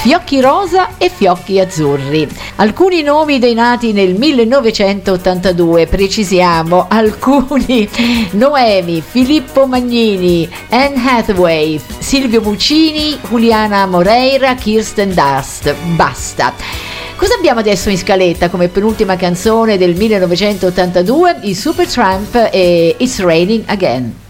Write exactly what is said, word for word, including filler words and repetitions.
fiocchi rosa e fiocchi azzurri. Alcuni nomi dei nati nel millenovecentottantadue, precisiamo alcuni: Noemi, Filippo Magnini, Anne Hathaway, Silvio Muccini, Juliana Moreira, Kirsten Dunst. Basta. Cosa abbiamo adesso in scaletta come penultima canzone del millenovecentottantadue? I Supertramp e It's Raining Again.